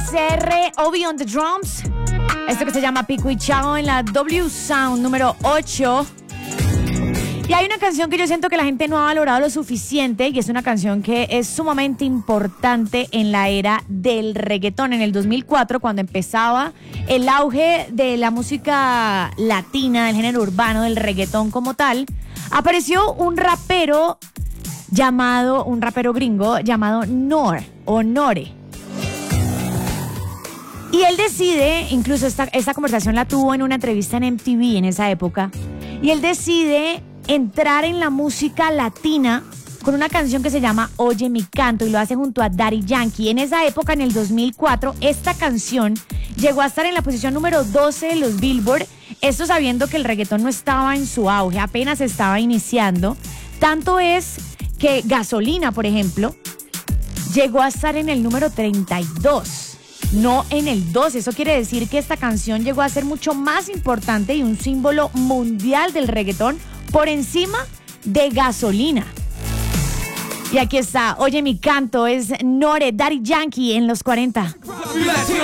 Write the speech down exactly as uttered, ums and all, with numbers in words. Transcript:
C R, Obi on the drums. Esto que se llama Pico y Chao en la W Sound número ocho. Y hay una canción que yo siento que la gente no ha valorado lo suficiente y es una canción que es sumamente importante en la era del reggaetón. En el dos mil cuatro, cuando empezaba el auge de la música latina, del género urbano, del reggaetón como tal, apareció un rapero llamado, un rapero gringo llamado Nor o Nore. Y él decide, incluso esta, esta conversación la tuvo en una entrevista en M T V en esa época, y él decide entrar en la música latina con una canción que se llama Oye mi canto y lo hace junto a Daddy Yankee. En esa época, en el dos mil cuatro, esta canción llegó a estar en la posición número doce de los Billboard, esto sabiendo que el reggaetón no estaba en su auge, apenas estaba iniciando. Tanto es que Gasolina, por ejemplo, llegó a estar en el número treinta y dos, no en el doce. Eso quiere decir que esta canción llegó a ser mucho más importante y un símbolo mundial del reggaetón por encima de Gasolina. Y aquí está, Oye mi canto, es Nore, Daddy Yankee en los cuarenta.